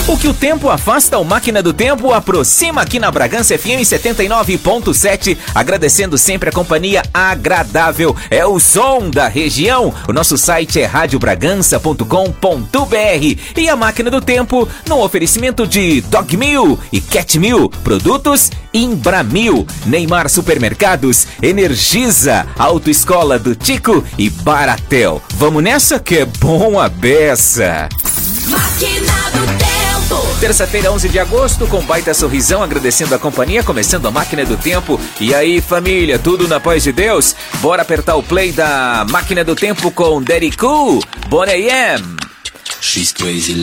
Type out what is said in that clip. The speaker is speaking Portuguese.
O que o tempo afasta, o Máquina do Tempo aproxima aqui na Bragança FM 79.7, agradecendo sempre a companhia agradável. É o som da região. O nosso site é radiobragança.com.br e a Máquina do Tempo no oferecimento de Dogmil e Catmil, produtos Imbramil, Neymar Supermercados, Energisa, Autoescola do Tico e Baratel. Vamos nessa que é bom a beça. Máquina do Tempo. Terça-feira, 11 de agosto, com baita sorrisão, agradecendo a companhia, começando a Máquina do Tempo. E aí, família, tudo na paz de Deus? Bora apertar o play da Máquina do Tempo com Daddy Cool, Bonnie M. She's crazy.